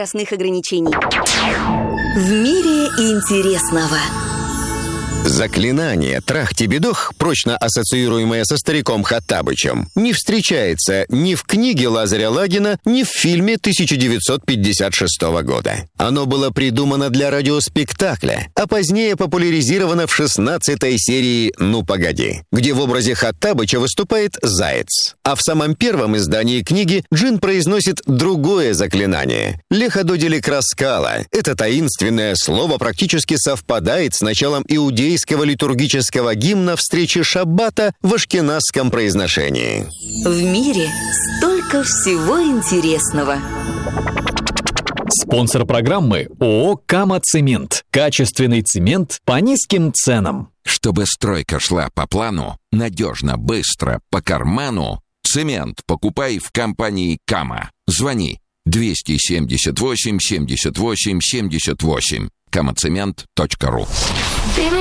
возрастных ограничений. В мире интересного. Заклинание «Трах-тебе-дох», прочно ассоциируемое со стариком Хоттабычем, не встречается ни в книге Лазаря Лагина, ни в фильме 1956 года. Оно было придумано для радиоспектакля, а позднее популяризировано в 16-й серии «Ну, погоди», где в образе Хоттабыча выступает Заяц. А в самом первом издании книги Джин произносит другое заклинание – «Лехододили-краскала». Это таинственное слово практически совпадает с началом иудейского литургического гимна встречи Шаббата в ашкеназском произношении. В мире столько всего интересного. Спонсор программы ООО «Кама-Цемент». Качественный цемент по низким ценам. Чтобы стройка шла по плану, надежно, быстро, по карману, цемент покупай в компании «Кама». Звони 278 78 78. kamacement.ru.